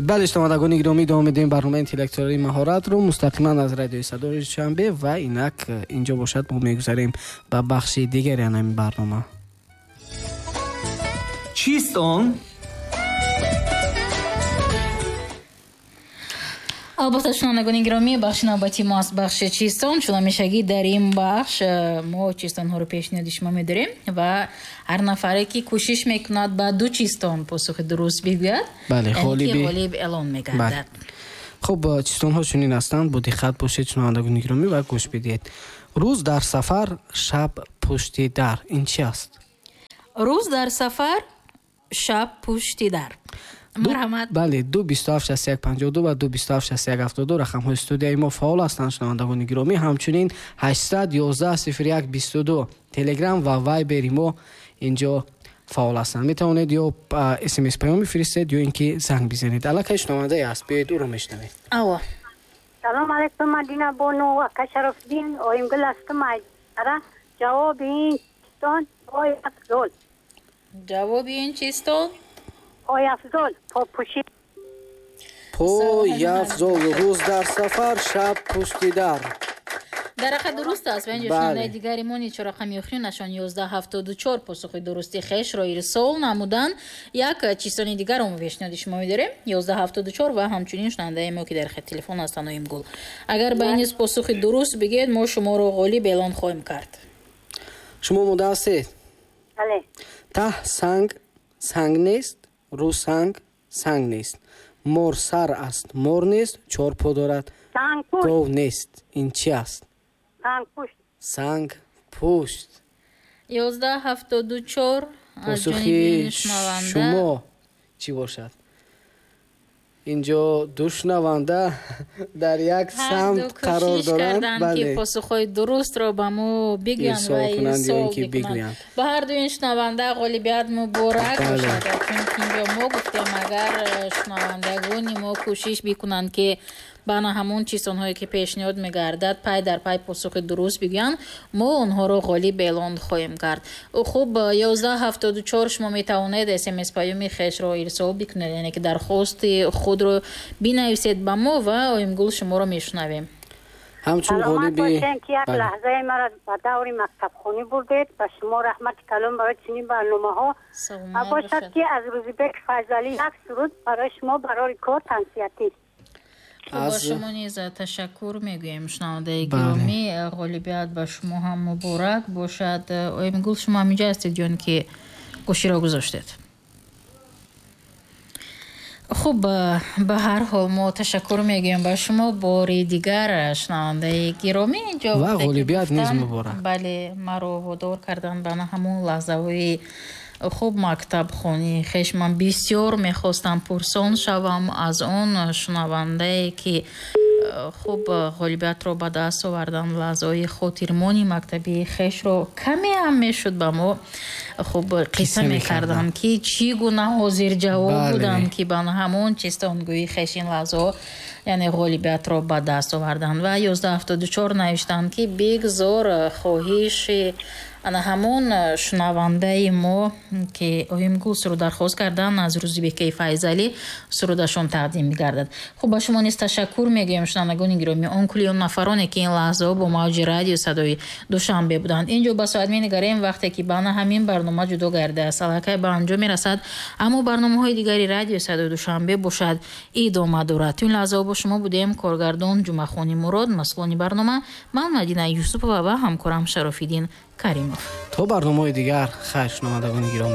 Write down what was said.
бале шунавандагони гиромӣ, давом медиҳем барномаи интеллектуалии маҳоратро мустақиман аз радиои Садои Душанбе ва инак инҷо бошад мо мегузарем ба бахши дигари ҳамин барнома. чист он? албатта шунавандагони гиромӣ, бахши навбати мо аст бахши чистон. чун ҳамешагӣ дар ин бахш мо чистонҳоро пешниҳоди шумо медорем ва ҳар нафаре ки кӯшиш мекунад ба ду чистон посухи дуруст бигӯяд, ғолиб эълон мегардад. хуб, чистонҳо чунин ҳастанд. бо диққат бошед шунавандагони гиромӣ ва гӯш бидиҳед. рӯз дар сафар, шаб пушти дар. ин чи аст? рӯз дар сафар, шаб пушти дар. марҳамат. бале 2276152 ва 2276172 рақамҳои студияи мо фаъол ҳастанд шунавандагони гиромӣ. ҳамчунин 8110122 телеграм ва вайбери мо инҷо фаъол ҳастанд. метавонед ё смс паём фиристед ё ин ки занг бизанед. аллакай шунавандае аст, биёед ӯро мешнавед. алло, салом алайкум. Мадина бону ака Шарафиддин оимгул ҳастам. ара ҷавоби ин чистон ой афзол. ҷавоби ин чистон ой афзол попуши. пои афзол, рӯз дар сафар, шаб пушти дар. дарақа дуруст аст. ва инҷо шунавандаи дигари мо ничо рақами охиринашон 1174 посухи дурусти хешро ирсол намудан. як чистони дигарро мо пешниҳоди шумо медорем 1174 ва ҳамчунин шунавандаи мо ки дар хати телефон ҳастанд оимгул. агар ба ин низ посухи дуруст бигӯед, мо шуморо ғолиб эълон хоҳем кард. шумо мода ҳастед? бале. таҳ санг, санг нест. рӯ санг, санг нест. мор сар аст, мор нест. чор по дорад, гов нест. ин чи аст? санг пушт. санг пушт. 1174 аз посухи ҷониби шунаванда. шумо чӣ бошад? инҷо ду шунаванда дар як самт қарор доранд. ки посухҳои дурустро ба мо бигӯянд ва ирсол бикунанд. ба ҳар ду ин шунаванда ғолибият муборак бошад. чунки инҷо мо гуфтем агар шунавандагони мо кӯшиш бикунанд ки бана ҳамон чистонҳое ки пешниҳод мегардад пай дар пай посухи дуруст бигӯянд, мо онҳоро ғолиб эълон хоҳем кард. хуб, 1174 шумо метавонед смс паёми хешро ирсол бикунед, яъне ки дархости худро бинависед ба мо ва оимгул шуморо мешунавем. ҳамчун ғолиби ки як лаҳзаи мара ба даври мактабхонӣ бурдед. ба шумо раҳмати калон барои чунин барномаҳо. бошад ки аз Рӯзибек Файзалӣ як суруд барои шумо барори кор тансиятӣ. ба шумо низ ташаккур мегӯем шунавандаи гиромӣ. ғолибият ба шумо ҳам муборак бошад. оимгул шумо ҳаминҷо ҳастед ҷон ки гӯширо гузоштед. хуб, ба ҳар ҳол мо ташаккур мегӯем ба шумо бори дигар шунавандаи гиромӣ. инҷо ва ғолибият низ муборак. бале, маро водор кардан ба ҳамон лаҳзаҳои хуб мактабхонӣ хеш. ман бисёр мехостам пурсон шавам аз он шунавандае ки хуб ғолибиятро ба даст овардан. лаҳзаҳои хотирмони мактаби хешро каме ҳам мешуд ба мо хуб қисса мекарданд ки чӣ гуна ҳозирҷавоб буданд ки ба ҳамон чистонгӯи хеш ин лаҳзаҳо яъне ғолибиятро ба даст оварданд. ва 1174 навиштанд ки бигзор хоҳиши ана ҳамон шунавандаи мо ки оимгул суруд дархост карданд аз Рӯзибекаи Файзалӣ сурудашон тақдим мегардад. хуб, ба шумо низ ташаккур мегӯем шунавандагони гиромӣ, он кулли он нафароне ки ин лаҳзаҳо бо мавҷи радио Садои Душанбе буданд. инҷо ба соат менигарем вақте ки бана ҳамин барнома ҷудо гардааст. аллакай ба анҷом мерасад, аммо барномаҳои дигари радио Садои Душанбе бошад идома дорад. ту ин лаҳзаҳо бо шумо будем коргардон Ҷумъахони Мурод, масъулони барнома ман Мадина Юсупова ва ҳамкорам Шарофиддин Каримов. то барномаҳои дигар хайр шунавандагони гиромӣ.